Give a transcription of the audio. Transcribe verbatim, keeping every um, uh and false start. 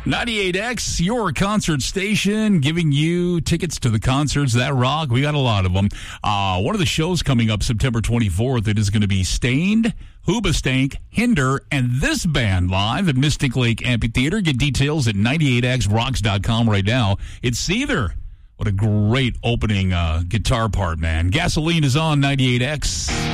ninety-eight X, your concert station, giving you tickets to the concerts that rock. We got a lot of them. Uh, one of the shows coming up September twenty-fourth, it is going to be Stained, Hoobastank, Hinder, and this band live at Mystic Lake Amphitheater. Get details at ninety-eight x rocks dot com right now. It's Seether. What a great opening uh, guitar part, man. Gasoline is on ninety-eight X.